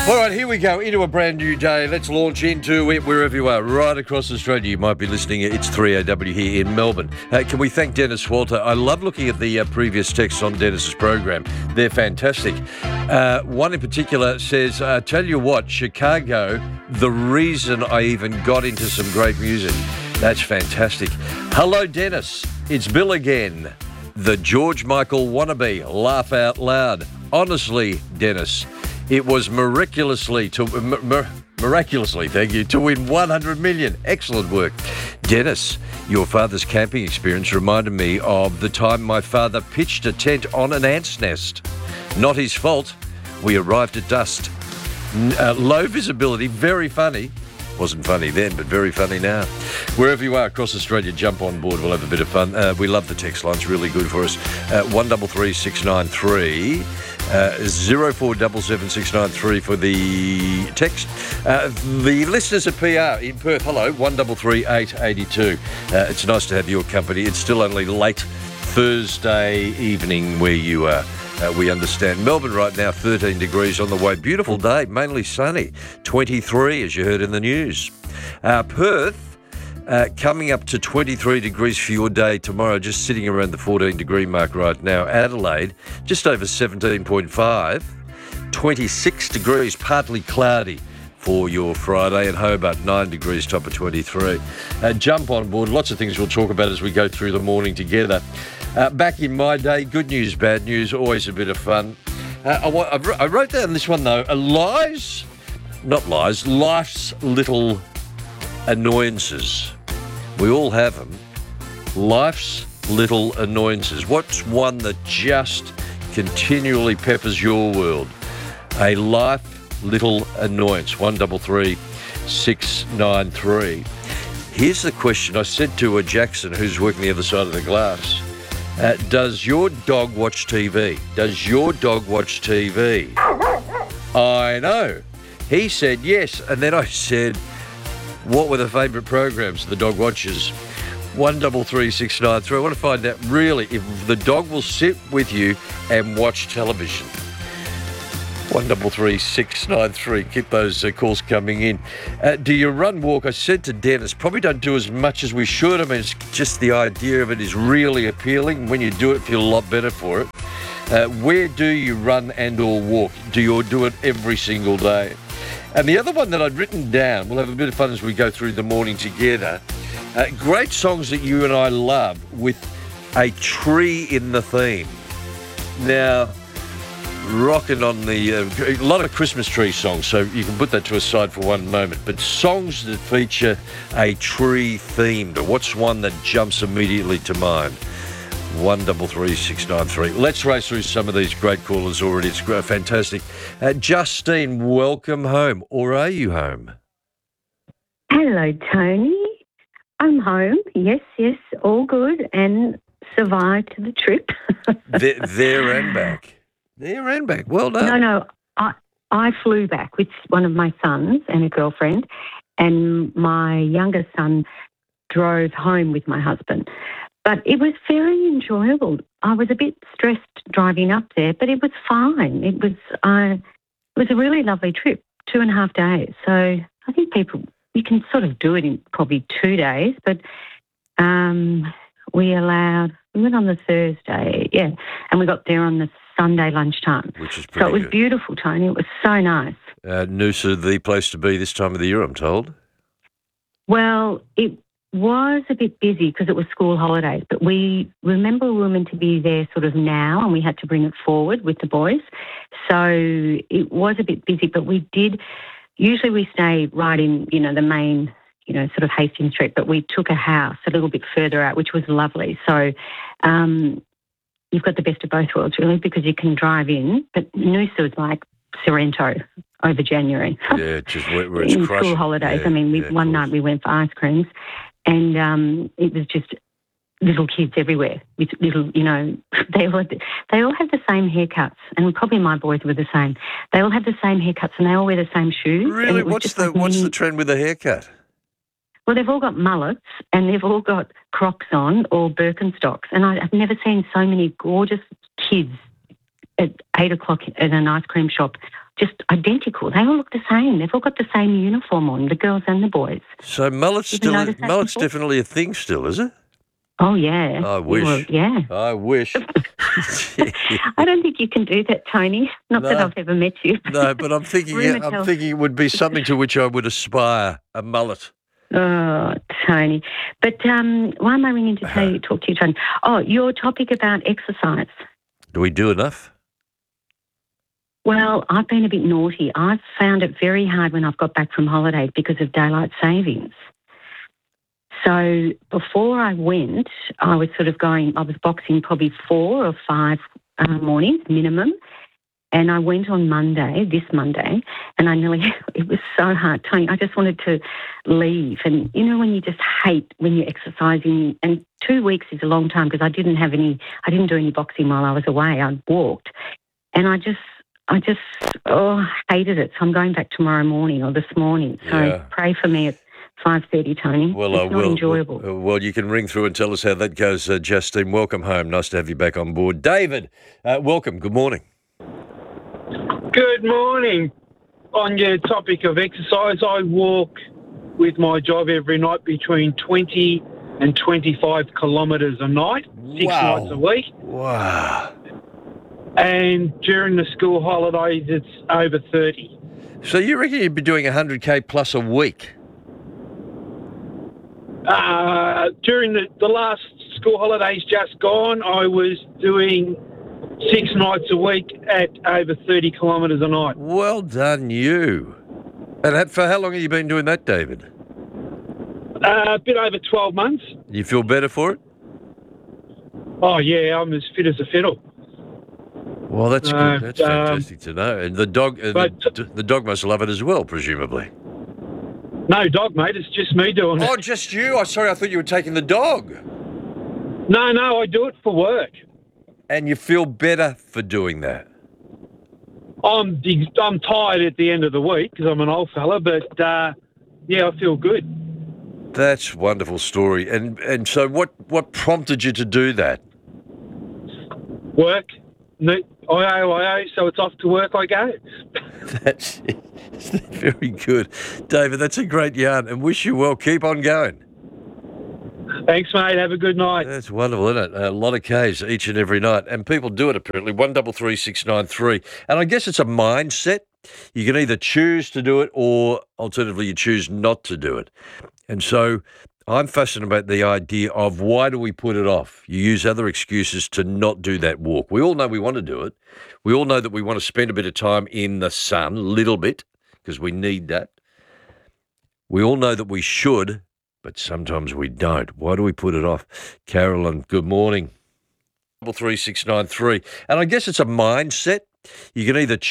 All right, here we go into a brand new day. Let's launch into it wherever you are, right across Australia. You might be listening. It's 3AW here in Melbourne. Can we thank Dennis Walter? I love looking at the previous texts on Dennis's program. They're fantastic. One in particular says, tell you what, Chicago, the reason I even got into some great music. That's fantastic. Hello, Dennis. It's Bill again. The George Michael wannabe. Laugh out loud. Honestly, Dennis, it was miraculously, thank you, to win 100 million. Excellent work. Dennis, your father's camping experience reminded me of the time my father pitched a tent on an ant's nest. Not his fault. We arrived at dusk. Low visibility, very funny. Wasn't funny then, but very funny now. Wherever you are across Australia, jump on board. We'll have a bit of fun. We love the text line. It's really good for us. 133693. 047769 for the text. The listeners at PR in Perth, hello, 133882. It's nice to have your company. It's still only late Thursday evening where you are. We understand. Melbourne right now, 13 degrees on the way. Beautiful day, mainly sunny. 23 as you heard in the news. Perth, coming up to 23 degrees for your day tomorrow, just sitting around the 14 degree mark right now. Adelaide, just over 17.5. 26 degrees, partly cloudy for your Friday, and Hobart 9 degrees, top of 23. Jump on board. Lots of things we'll talk about as we go through the morning together. Back in my day, good news, bad news, always a bit of fun. I wrote down this one though, life's little annoyances. We all have them. Life's little annoyances. What's one that just continually peppers your world? A life little annoyance. 133693. Here's the question I said to Jackson, who's working the other side of the glass. Does your dog watch TV? Does your dog watch TV? I know. He said yes. And then I said, what were the favourite programs the dog watches? 133693. I want to find out really if the dog will sit with you and watch television. 133693. Keep those calls coming in. Do you run, walk? I said to Dennis, probably don't do as much as we should. I mean, it's just the idea of it is really appealing. When you do it, feel a lot better for it. Where do you run and or walk? Do you do it every single day? And the other one that I'd written down, we'll have a bit of fun as we go through the morning together. Great songs that you and I love with a tree in the theme. Now, rocking on the a lot of Christmas tree songs, so you can put that to a side for one moment. But songs that feature a tree themed, what's one that jumps immediately to mind? 133693. Let's race through some of these great callers already. It's fantastic. Justine, welcome home. Or are you home? Hello, Tony. I'm home. Yes, all good, and survived the trip. There and back. There and back. Well done. No. I flew back with one of my sons and a girlfriend, and my younger son drove home with my husband. But it was very enjoyable. I was a bit stressed driving up there, but it was fine. It was a really lovely trip, 2.5 days. So I think you can sort of do it in probably 2 days, but we went on the Thursday, and we got there on the Sunday lunchtime. Which is pretty So it was good. beautiful, Tony. It was so nice. Noosa, the place to be this time of the year, I'm told. Well, it was a bit busy because it was school holidays, but we were meant to be there sort of now, and we had to bring it forward with the boys. So it was a bit busy, but usually we stay right in, the main, sort of Hastings Street, but we took a house a little bit further out, which was lovely. So you've got the best of both worlds, really, because you can drive in, but Noosa was like Sorrento over January. Yeah, just where it's in crushing. School holidays. Yeah, I mean, one night we went for ice creams, and it was just little kids everywhere with little, they all had the same haircuts, and probably my boys were the same. They all had the same haircuts, and they all wear the same shoes. Really? What's the trend with the haircut? Well, they've all got mullets, and they've all got Crocs on or Birkenstocks, and I've never seen so many gorgeous kids at 8 o'clock at an ice cream shop just identical. They all look the same. They've all got the same uniform on, the girls and the boys. So mullet's Did you notice that mullet's before? definitely a thing still, is it? Oh, yeah. I wish. Well, yeah. I wish. I don't think you can do that, Tony. Not that No. I've ever met you. No, but I'm thinking it would be something to which I would aspire, a mullet. Oh, Tony. But why am I ringing to talk to you, Tony? Oh, your topic about exercise. Do we do enough? Well, I've been a bit naughty. I've found it very hard when I've got back from holidays because of daylight savings. So before I went, I was boxing probably 4 or 5 mornings minimum. And I went on this Monday, and it was so hard, Tony. I just wanted to leave. And you know when you just hate when you're exercising, and 2 weeks is a long time because I didn't do any boxing while I was away. I walked. And I just hated it. So I'm going back tomorrow morning or this morning. So pray for me at 5:30, Tony. Well, it's not enjoyable. Well, you can ring through and tell us how that goes, Justine. Welcome home. Nice to have you back on board. David, welcome. Good morning. Good morning. On your topic of exercise, I walk with my job every night between 20 and 25 kilometres a night, 6 nights a week. Wow. And during the school holidays, it's over 30. So you reckon you'd be doing 100K plus a week? During the last school holidays just gone, I was doing 6 nights a week at over 30 kilometres a night. Well done, you. And for how long have you been doing that, David? A bit over 12 months. You feel better for it? Oh, yeah, I'm as fit as a fiddle. Well, that's good. That's fantastic to know. And the dog, the dog must love it as well, presumably. No dog, mate. It's just me doing it. Oh, just you? Oh, sorry, I thought you were taking the dog. No, I do it for work. And you feel better for doing that? I'm tired at the end of the week because I'm an old fella, but yeah, I feel good. That's a wonderful story. And so what prompted you to do that? Work. IO, so it's off to work I go. That's it. Very good. David, that's a great yarn, and wish you well. Keep on going. Thanks, mate. Have a good night. That's wonderful, isn't it? A lot of Ks each and every night. And people do it, apparently. 133693. And I guess it's a mindset. You can either choose to do it or, alternatively, you choose not to do it. And so I'm fascinated about the idea of why do we put it off? You use other excuses to not do that walk. We all know we want to do it. We all know that we want to spend a bit of time in the sun, a little bit, because we need that. We all know that we should, but sometimes we don't. Why do we put it off? Carolyn, good morning. 3693. And I guess it's a mindset. You can either